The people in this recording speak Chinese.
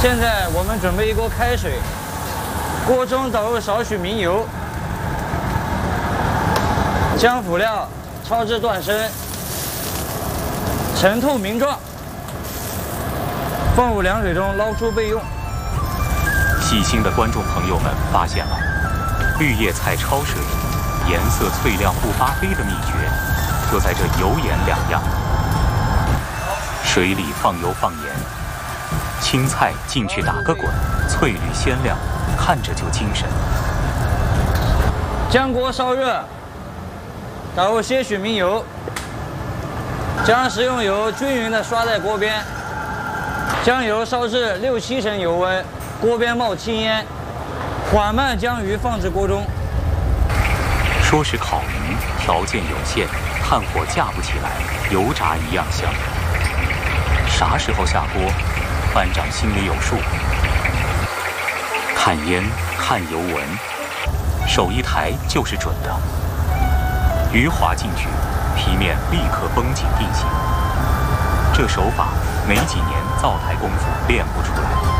现在我们准备一锅开水，锅中倒入少许明油，将辅料焯至断生，呈透明状，放入凉水中捞出备用。 细心的观众朋友们发现了，绿叶菜焯水颜色翠亮不发黑的秘诀，就在这油盐两样。水里放油放盐，青菜进去打个滚，翠绿鲜亮，看着就精神。 将锅烧热，倒入些许明油，将食用油均匀地刷在锅边，将油烧至6-7成油温，锅边冒青烟，缓慢将鱼放至锅中。 说是烤鱼，条件有限，炭火架不起来，油炸一样香。啥时候下锅，班长心里有数。看烟，看油纹，手一抬就是准的。鱼滑进去，皮面立刻绷紧定型。这手法没几年灶台功夫练不出来。